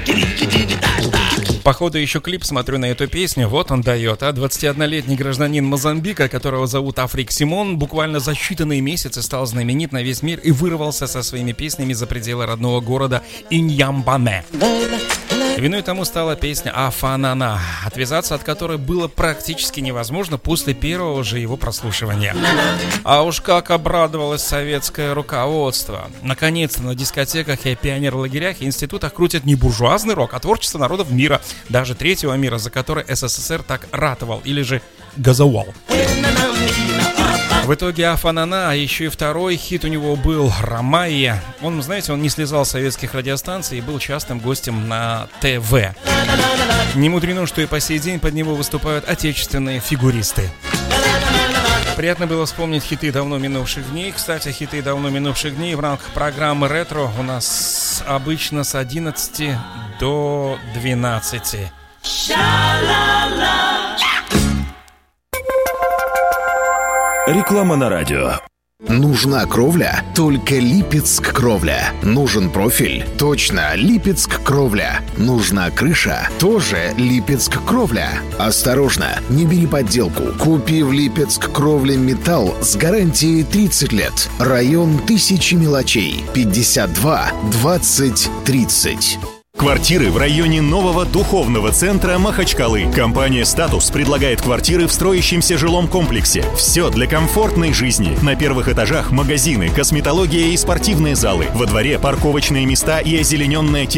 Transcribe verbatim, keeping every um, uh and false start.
Походу еще клип смотрю на эту песню, вот он дает, а двадцатиоднолетний гражданин Мозамбика, которого зовут Африк Симон, буквально за считанные месяцы стал знаменит на весь мир и вырвался со своими песнями за пределы родного города Иньямбане. Виной тому стала песня «Афанана», отвязаться от которой было практически невозможно после первого же его прослушивания. А уж как обрадовалось советское руководство. Наконец-то на дискотеках и пионерлагерях и институтах крутят не буржуазный рок, а творчество народов мира, даже третьего мира, за который СССР так ратовал, или же газовал. В итоге «Афанана», а еще и второй хит у него был «Ромайя». Он, знаете, он не слезал с советских радиостанций и был частым гостем на ТВ. Не мудрено, что и по сей день под него выступают отечественные фигуристы. Приятно было вспомнить хиты давно минувших дней. Кстати, хиты давно минувших дней в рамках программы «Ретро» у нас обычно с одиннадцати до двенадцати. Реклама на радио. Нужна кровля? Только Липецк Кровля. Нужен профиль? Точно, Липецк Кровля. Нужна крыша? Тоже Липецк Кровля. Осторожно, не бери подделку. Купи в Липецк Кровля металл с гарантией тридцать лет. Район Тысячи мелочей. пятьдесят два двадцать тридцать. Квартиры в районе нового духовного центра Махачкалы. Компания «Статус» предлагает квартиры в строящемся жилом комплексе. Все для комфортной жизни. На первых этажах магазины, косметология и спортивные залы. Во дворе парковочные места и озелененная территория.